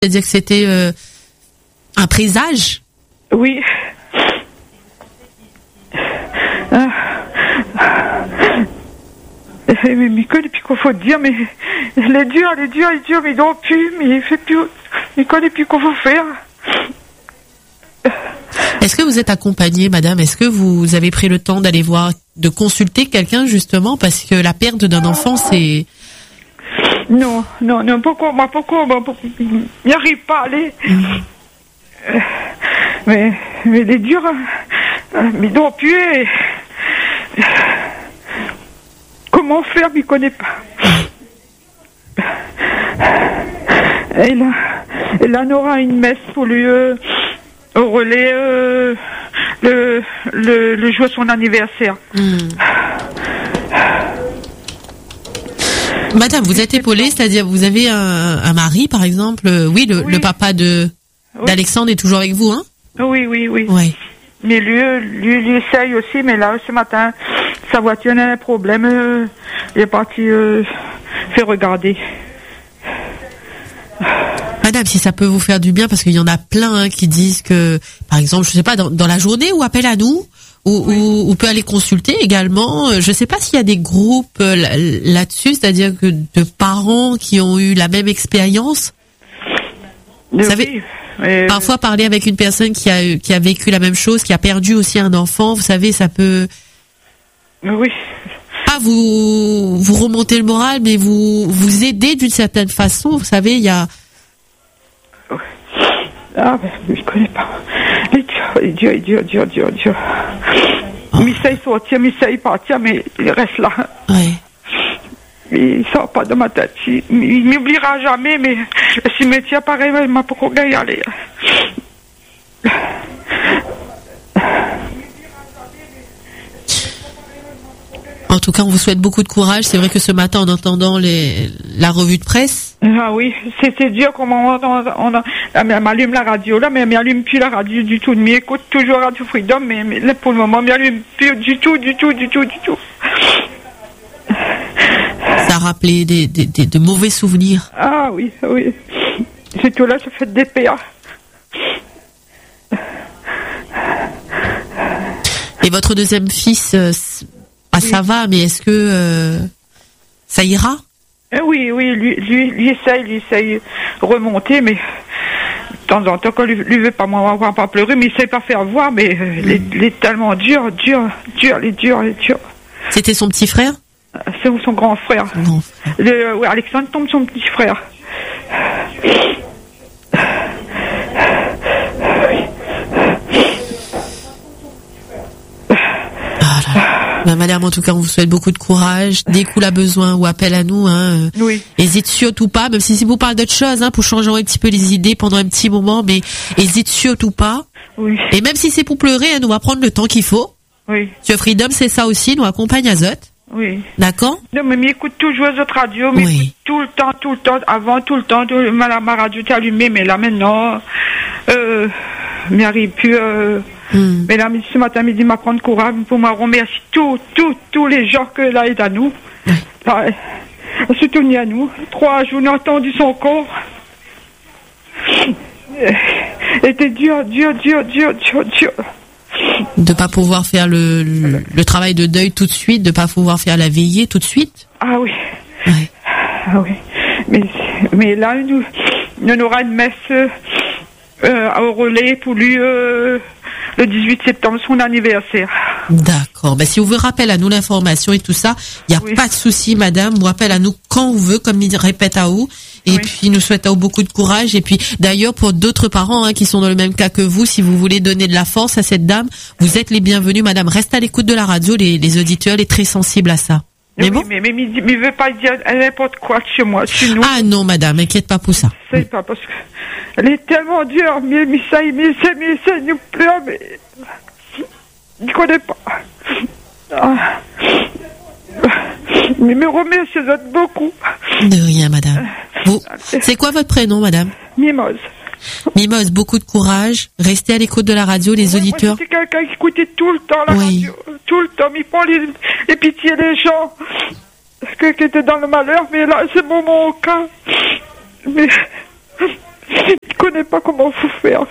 C'est-à-dire que c'était un présage? Oui. Mais que depuis qu'il faut dire, mais elle est dure, mais il dort plus, mais il fait plus, mais quoi depuis qu'il faut faire. Est-ce que vous êtes accompagnée, madame? Est-ce que vous avez pris le temps d'aller voir, de consulter quelqu'un, justement, parce que la perte d'un enfant, c'est... Non, pourquoi, il n'y arrive pas à aller. Mais il est dur, mais il dort plus, et... Comment faire, il ne connaît pas. Et là, on aura une messe pour lui au relais le jour de son anniversaire. Madame, vous êtes épaulée, c'est-à-dire vous avez un mari, par exemple. Oui, le papa d'Alexandre est toujours avec vous, hein? Oui. Ouais. Mais lui essaye aussi, mais là, ce matin, sa voiture a un problème. Il est parti faire regarder. Madame, si ça peut vous faire du bien, parce qu'il y en a plein qui disent que, par exemple, je sais pas, dans la journée, ou appelle à nous, ou peut aller consulter également. Je sais pas s'il y a des groupes là-dessus, c'est-à-dire que de parents qui ont eu la même expérience. Vous savez, parfois parler avec une personne qui a vécu la même chose, qui a perdu aussi un enfant, vous savez, ça peut... Oui. Pas vous remonter le moral, mais vous aider d'une certaine façon. Vous savez, il y a... Ah, mais je connais pas. Il est dur. Oh. Mais ça, il sortir, mais ça, il partir, mais il reste là. Ouais. Il sort pas de ma tête. Il m'oubliera jamais, mais le cimetière, pareil, il m'a pas encore y aller. En tout cas, on vous souhaite beaucoup de courage. C'est vrai que ce matin, en entendant la revue de presse... Ah oui, c'est dur comment elle m'allume la radio, là, mais elle m'allume plus la radio du tout. Mais écoute toujours Radio Freedom, mais là, pour le moment, elle m'allume plus du tout. Ça a rappelé de mauvais souvenirs. Ah oui. C'est tout là, ça fait des PA. Et votre deuxième fils... ça va, mais est-ce que ça ira? Oui, lui essaye de remonter, mais de temps en temps, quand lui veut pas m'avoir pas pleurer, mais il sait pas faire voir, mais il est tellement dur. C'était son petit frère? C'est son grand frère. Alexandre tombe son petit frère. Madame, en tout cas, on vous souhaite beaucoup de courage. Dès qu'il a besoin ou appelle à nous, hein. Oui. Hésite surtout pas, même si vous parlez d'autre chose, hein, pour changer un petit peu les idées pendant un petit moment, mais hésite surtout pas. Oui. Et même si c'est pour pleurer, hein, nous va prendre le temps qu'il faut. Oui. Sur Freedom, c'est ça aussi, nous accompagne à Zot. Oui. D'accord? Non, mais m'écoute toujours les autres radios, mais oui. Tout le temps, avant, tout le temps, ma radio est allumée, mais là, maintenant, m'y arrive plus, mais là, ce matin, midi, m'a prendre courage pour me remercier tous les gens que là aident à nous. Oui. Là, se tourner à nous. 3 jours, on a entendu son corps. Était dur. De pas pouvoir faire le travail de deuil tout de suite, de pas pouvoir faire la veillée tout de suite. Ah oui. Ouais. Ah oui. Mais là, on aura une messe au relais pour lui le 18 septembre, son anniversaire. D'accord. Si vous voulez rappel à nous l'information et tout ça, il n'y a pas de souci, madame. Vous rappelle à nous quand vous veut, comme il répète à vous. Et puis, nous souhaitons beaucoup de courage. Et puis, d'ailleurs, pour d'autres parents qui sont dans le même cas que vous, si vous voulez donner de la force à cette dame, vous êtes les bienvenus, madame. Reste à l'écoute de la radio. Les auditeurs, elle est très sensible à ça. Mais bon? Mais il veut pas dire n'importe quoi chez moi, chez nous. Ah non, madame, inquiète pas pour ça. C'est pas parce que elle est tellement dure, mais ça nous pleure, mais il connaît pas. Mais me remercie beaucoup. De rien, madame. C'est quoi votre prénom, madame? Mimose. Mimose, beaucoup de courage. Restez à l'écoute de la radio, les auditeurs. C'est quelqu'un qui écoutait tout le temps la radio. Tout le temps. Il prend les pitiés des gens qui étaient dans le malheur. Mais là, c'est mon cas. Mais Je connais pas comment faut faire.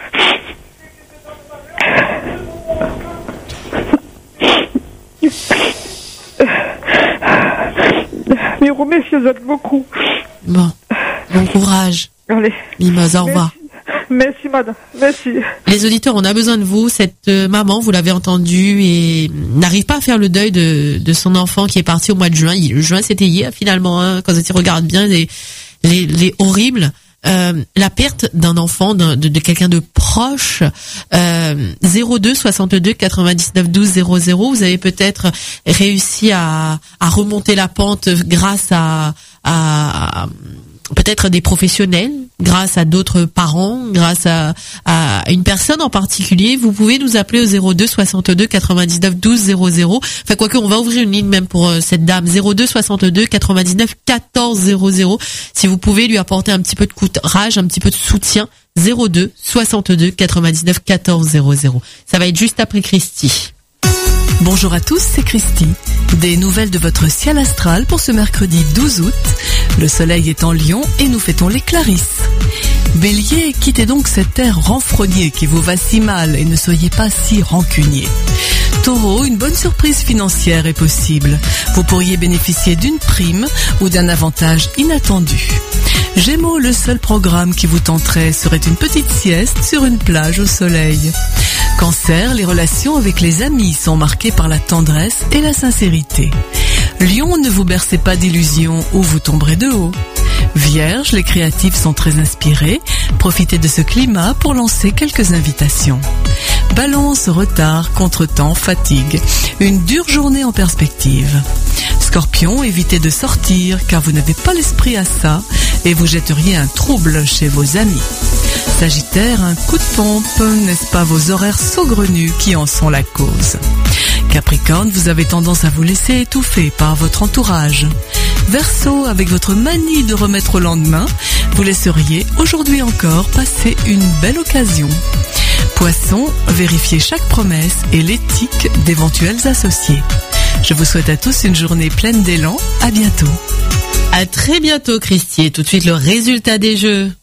Mais remercie, vous êtes beaucoup. Bon courage. Allez. Mimose, au revoir. Merci madame, merci. Les auditeurs, on a besoin de vous. Cette maman, vous l'avez entendu, et n'arrive pas à faire le deuil de son enfant qui est parti au mois de juin. Le juin, c'était hier finalement, hein, quand on regarde bien les horribles. La perte d'un enfant, de quelqu'un de proche. 02 62 99 12 00. Vous avez peut-être réussi à remonter la pente grâce à peut-être des professionnels, grâce à d'autres parents, grâce à une personne en particulier. Vous pouvez nous appeler au 02 62 99 12 00. Enfin, quoique, on va ouvrir une ligne même pour cette dame. 02 62 99 14 00. Si vous pouvez lui apporter un petit peu de courage, un petit peu de soutien. 02 62 99 14 00. Ça va être juste après Christy. Bonjour à tous, c'est Christy. Des nouvelles de votre ciel astral pour ce mercredi 12 août. Le soleil est en Lion et nous fêtons les Clarisses. Bélier, quittez donc cet air renfrogné qui vous va si mal et ne soyez pas si rancunier. Taureau, une bonne surprise financière est possible. Vous pourriez bénéficier d'une prime ou d'un avantage inattendu. Gémeaux, le seul programme qui vous tenterait serait une petite sieste sur une plage au soleil. Cancer, les relations avec les amis sont marquées par la tendresse et la sincérité. Lion, ne vous bercez pas d'illusions ou vous tomberez de haut. Vierge, les créatifs sont très inspirés. Profitez de ce climat pour lancer quelques invitations. Balance, retard, contretemps, fatigue. Une dure journée en perspective. Scorpion, évitez de sortir car vous n'avez pas l'esprit à ça et vous jetteriez un trouble chez vos amis. Sagittaire, un coup de pompe, n'est-ce pas vos horaires saugrenus qui en sont la cause? Capricorne, vous avez tendance à vous laisser étouffer par votre entourage. Verseau, avec votre manie de remettre au lendemain, vous laisseriez aujourd'hui encore passer une belle occasion. Poisson, vérifiez chaque promesse et l'éthique d'éventuels associés. Je vous souhaite à tous une journée pleine d'élan. À bientôt. À très bientôt, Christy. Et tout de suite, le résultat des jeux.